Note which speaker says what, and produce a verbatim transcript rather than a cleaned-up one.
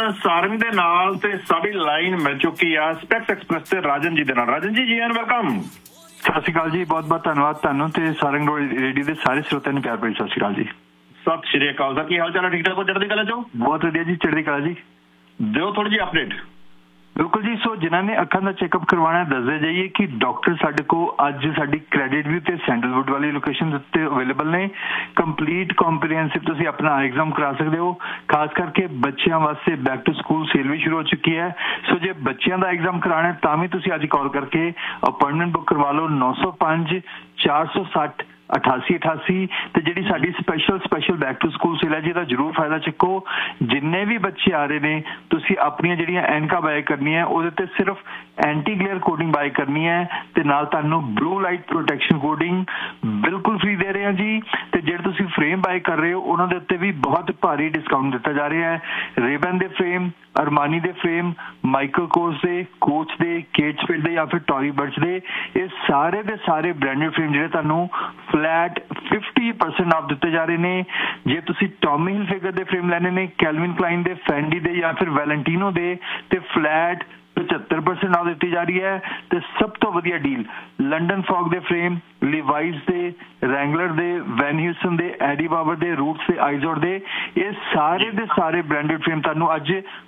Speaker 1: ਸਾਰੰਗ ਦੇ ਨਾਲ ਤੇ ਸਾਡੀ ਲਾਈਨ ਮਿਲ ਚੁੱਕੀ ਆ ਸਪੈਕਸ ਐਕਸਪ੍ਰੈਸ ਤੇ ਰਾਜਨ ਜੀ ਦੇ ਨਾਲ। ਰਾਜਨ ਜੀ, ਜੀ ਐਨ ਵੈਲਕਮ।
Speaker 2: ਸਤਿ ਸ਼੍ਰੀ ਅਕਾਲ ਜੀ, ਬਹੁਤ ਬਹੁਤ ਧੰਨਵਾਦ ਤੁਹਾਨੂੰ ਤੇ ਸਾਰੰਗ ਰੇਡੀਓ ਦੇ ਸਾਰੇ ਸਰੋਤਿਆਂ ਨੂੰ ਪਿਆਰ ਭਰੀ ਸਤਿ ਸ਼੍ਰੀ ਅਕਾਲ ਜੀ।
Speaker 1: ਸਤਿ ਸ਼੍ਰੀ ਅਕਾਲ ਸਰ, ਕੀ ਹਾਲ ਚਾਲ ਹੈ? ਠੀਕ ਠਾਕ ਹੋ? ਚੜ੍ਹਦੀ ਕਲਾ ਚੋਂ?
Speaker 2: ਬਹੁਤ ਵਧੀਆ ਜੀ, ਚੜ੍ਹਦੀ ਕਲਾ ਜੀ।
Speaker 1: ਦਿਓ ਥੋੜੀ ਜਿਹੀ ਅਪਡੇਟ।
Speaker 2: ਬਿਲਕੁਲ ਜੀ। ਸੋ ਜਿਨ੍ਹਾਂ ਨੇ ਅੱਖਾਂ ਦਾ ਚੈੱਕਅਪ ਕਰਵਾਉਣਾ, ਦੱਸਦੇ ਜਾਈਏ ਕਿ ਡਾਕਟਰ ਸਾਡੇ ਕੋਲ ਅੱਜ ਸਾਡੀ ਕ੍ਰੈਡਿਟ ਵਿਊ ਤੇ ਸੈਂਡਲਵੁੱਡ ਵਾਲੀ ਲੋਕੇਸ਼ਨ ਉੱਤੇ ਅਵੇਲੇਬਲ ਨੇ। ਕੰਪਲੀਟ ਕੰਪਰੀਹੈਂਸਿਵ ਤੁਸੀਂ ਆਪਣਾ ਆਈ ਐਗਜ਼ਾਮ ਕਰਾ ਸਕਦੇ ਹੋ। ਖਾਸ ਕਰਕੇ ਬੱਚਿਆਂ ਵਾਸਤੇ ਬੈਕ ਟੂ ਸਕੂਲ ਸੇਲ ਵੀ ਸ਼ੁਰੂ ਹੋ ਚੁੱਕੀ ਹੈ। ਸੋ ਜੇ ਬੱਚਿਆਂ ਦਾ ਐਗਜ਼ਾਮ ਕਰਾਉਣਾ ਤਾਂ ਵੀ ਤੁਸੀਂ ਅੱਜ ਕਾਲ ਕਰਕੇ ਅਪਾਇੰਟਮੈਂਟ ਬੁੱਕ ਕਰਵਾ ਲਓ ਨੌ ਸੌ ਪੰਜ ਚਾਰ ਸੌ ਸੱਠ ਅਠਾਸੀ ਅਠਾਸੀ। ਤੇ ਜਿਹੜੀ ਸਾਡੀ special special back to school sale ਹੈ ਜਿਹਦਾ ਜ਼ਰੂਰ ਫਾਇਦਾ ਚੱਕੋ। ਜਿੰਨੇ ਵੀ ਬੱਚੇ ਆ ਰਹੇ ਨੇ ਤੁਸੀਂ ਆਪਣੀਆਂ ਜਿਹੜੀਆਂ ਐਨਕਾਂ ਬਾਏ ਕਰਨੀਆਂ ਉਹਦੇ ਤੇ ਸਿਰਫ ਐਂਟੀ ਗਲੇਅਰ ਕੋਟਿੰਗ ਬਾਏ ਕਰਨੀ ਹੈ ਤੇ ਨਾਲ ਤੁਹਾਨੂੰ ਬਲੂ ਲਾਈਟ ਪ੍ਰੋਟੈਕਸ਼ਨ ਕੋਟਿੰਗ ਬਿਲਕੁਲ ਫ੍ਰੀ ਦੇ ਰਹੇ ਹਾਂ ਜੀ। ਤੇ ਜਿਹੜੇ ਤੁਸੀਂ ਫਰੇਮ ਬਾਏ ਕਰ ਰਹੇ ਹੋ ਉਹਨਾਂ ਦੇ ਉੱਤੇ ਵੀ ਬਹੁਤ ਭਾਰੀ ਡਿਸਕਾਊਂਟ ਦਿੱਤਾ ਜਾ ਰਿਹਾ ਹੈ। ਰੇਬਨ ਦੇ ਫਰੇਮ, ਅਰਮਾਨੀ ਦੇ ਫਰੇਮ, ਮਾਈਕਲ ਕੋਰਸ ਦੇ, ਕੋਚ ਦੇ, ਕੇਟ ਸਪੀਡ ਦੇ ਜਾਂ ਫਿਰ ਟੋਰੀ ਬਰਚ ਦੇ, ਇਹ ਸਾਰੇ ਦੇ ਸਾਰੇ ਬ੍ਰਾਂਡਡ ਫਰੇਮ ਜਿਹੜੇ ਤੁਹਾਨੂੰ ਫਲੈਟ ਫਿਫਟੀ ਪਰਸੈਂਟ ਆਫ ਦਿੱਤੇ ਜਾ ਰਹੇ ਨੇ। ਜੇ ਤੁਸੀਂ ਟੌਮੀ ਹਿਲਫਿਗਰ ਦੇ ਫਰੇਮ ਲੈਣੇ ਨੇ, ਕੈਲਵਿਨ ਕਲਾਈਨ ਦੇ, ਫੈਂਡੀ ਦੇ ਜਾਂ ਫਿਰ ਵੈਲੈਂਟੀਨੋ ਦੇ ਤੇ ਫਲੈਟ ਪਝੱਤਰ ਪਰਸੈਂਟ ਆਫ ਦਿੱਤੀ ਜਾ ਰਹੀ ਹੈ। ਤੇ ਸਭ ਤੋਂ ਵਧੀਆ ਡੀਲ ਲੰਡਨ ਫੌਗ ਦੇ ਫਰੇਮ, ਲਿਵਾਈਸ ਦੇ, ਰੈਂਗਲਰ ਦੇ, ਵੈਨ ਹਿਊਸਨ ਦੇ, ਐਡੀ ਬਾਬਰ ਦੇ, ਰੂਟਸ ਦੇ, ਆਈਜ਼ੋਡ ਦੇ, ਇਹ ਸਾਰੇ ਦੇ ਸਾਰੇ ਬ੍ਰਾਂਡਡ ਫਰੇਮ ਤੁਹਾਨੂੰ ਅੱਜ